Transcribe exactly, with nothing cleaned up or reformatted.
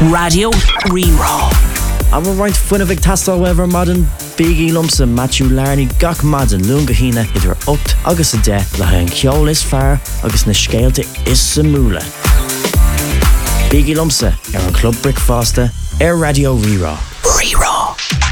Radio Rerá. Aber roiint fuinna bheith tastal wever madan Biggie Lumsa Matthew Larney gach madan lunga hína idir ocht agus a de le an ceol is fear agus na scéalte is sa múla. Biggie Lumsa ar an Club Brick Fásta ar Radio Rerá. Rerá.